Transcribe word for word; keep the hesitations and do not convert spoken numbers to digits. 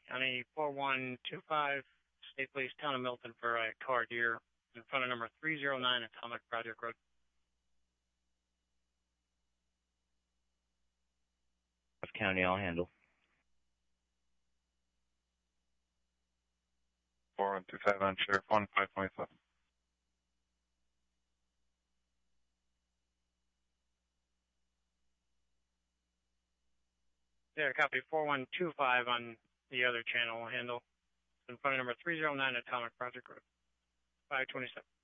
County four one two five, State Police, Town of Milton for a car deer in front of number three oh nine Atomic Project Road. County, I'll handle. four one two five on Sheriff one five twenty-seven. Yeah, copy four one two five on the other channel handle in front of number three oh nine Atomic Project Road. five twenty-seven.